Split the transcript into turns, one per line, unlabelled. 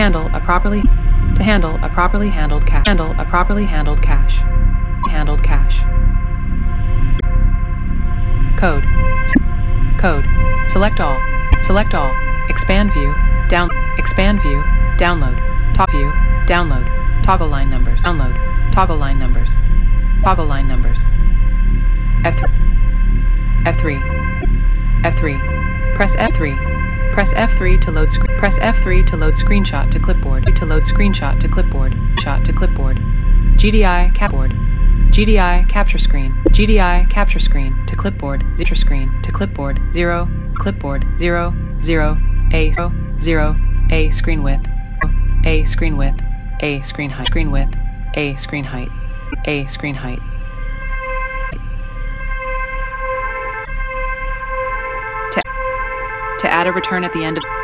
handle a properly handled cache. Handle a properly handled cache. Handled cache. Code. Code. Select all. Select all. Expand view. Expand view. Download. Top view. Download. Toggle line numbers. Download. Toggle line numbers. Toggle line numbers. F3. F3. F3. Press F3. Press F3 to load Press F3 to load screenshot to clipboard. To load screenshot to clipboard. Shot to clipboard. GDI capboard. GDI capture screen. GDI capture screen to clipboard. Capture screen to clipboard. 0. Clipboard 0. 0. A 0. A screen width. A screen width. A screen height. Screen width. A screen height. A screen height. To add a return at the end of